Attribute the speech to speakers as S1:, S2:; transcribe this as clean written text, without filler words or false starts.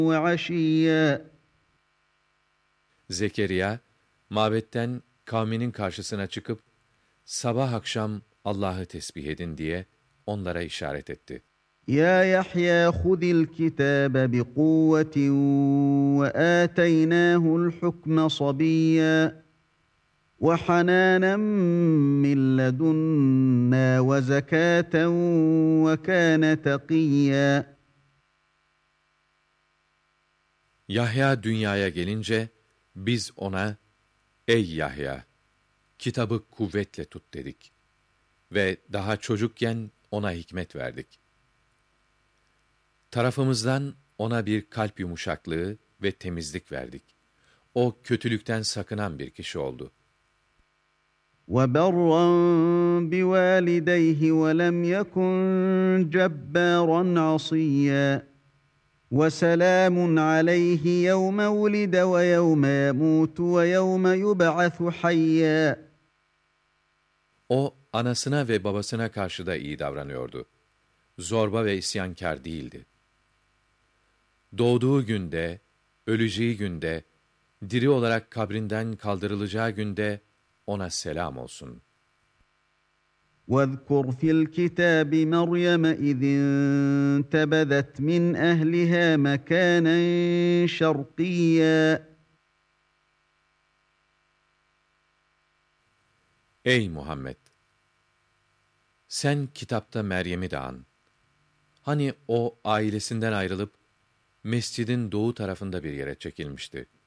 S1: وعشيا.
S2: Zekeriya, mabetten kavminin karşısına çıkıp, sabah akşam Allah'ı tesbih edin diye onlara işaret etti.
S1: يا يحيى خذ الكتاب بقوة وآتيناه الحكم صبيا وحنانا من لدنا وزكاة وكان تقيا.
S2: Yahya dünyaya gelince, biz ona, ey Yahya, kitabı kuvvetle tut dedik. Ve daha çocukken ona hikmet verdik. Tarafımızdan ona bir kalp yumuşaklığı ve temizlik verdik. O kötülükten sakınan bir kişi oldu.
S1: وبرا بوالديه ولم يكن جبارا عصيا وسلام عليه يوم ولد ويوم يموت ويوم يبعث حيا.
S2: O, anasına ve babasına karşı da iyi davranıyordu. Zorba ve isyankâr değildi. Doğduğu günde, öleceği günde, diri olarak kabrinden kaldırılacağı günde ona selam olsun.
S1: واذكر في الكتاب مريم إذ انتبذت من أهلها مكانا شرقيا.
S2: Ey Muhammed! Sen kitapta Meryem'i de an. Hani o ailesinden ayrılıp, mescidin doğu tarafında bir yere çekilmişti.